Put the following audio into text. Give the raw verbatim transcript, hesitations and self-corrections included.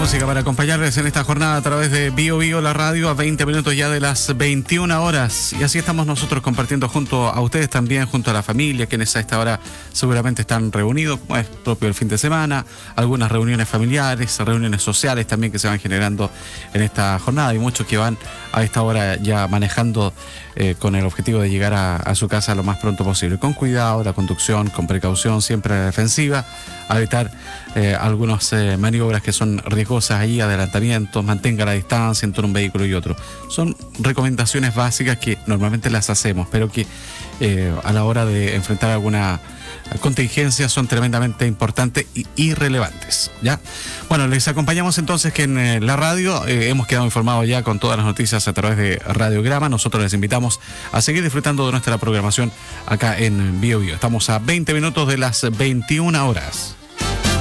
música para acompañarles en esta jornada a través de Bio Bio, la radio, a veinte minutos ya de las veintiuna horas. Y así estamos nosotros compartiendo junto a ustedes también, junto a la familia, quienes a esta hora seguramente están reunidos, como es propio el fin de semana, algunas reuniones familiares, reuniones sociales también que se van generando en esta jornada y muchos que van a esta hora ya manejando eh, con el objetivo de llegar a, a su casa lo más pronto posible. Con cuidado, la conducción, con precaución, siempre a la defensiva, a evitar eh, algunas eh, maniobras que son riesgosas ahí, adelantamientos, mantenga la distancia entre un vehículo y otro. Son recomendaciones básicas que normalmente las hacemos, pero que eh, a la hora de enfrentar alguna contingencia son tremendamente importantes y, y relevantes, ¿ya? Bueno, les acompañamos entonces que en eh, la radio eh, hemos quedado informados ya con todas las noticias a través de Radiograma. Nosotros les invitamos a seguir disfrutando de nuestra programación acá en Bio Bio. Estamos a veinte minutos de las veintiuna horas.